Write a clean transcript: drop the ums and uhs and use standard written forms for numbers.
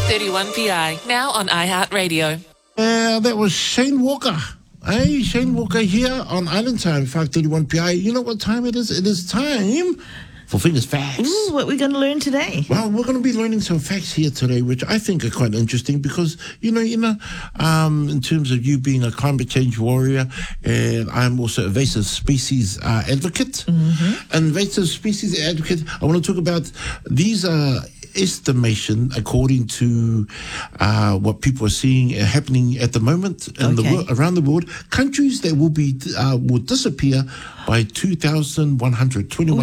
531PI, now on iHeartRadio. That was Shane Walker. Hey, Shane Walker here on Island Time, 531PI. You know what time it is? It is time for Fingers Facts. Ooh, what are we going to learn today? Well, we're going to be learning some facts here today, which I think are quite interesting because, in terms of you being a climate change warrior, and I'm also a invasive species advocate. Mm-hmm. An invasive species advocate, I want to talk about these estimation according to what people are seeing happening at the moment in the world, around the world, countries that will disappear by 2100.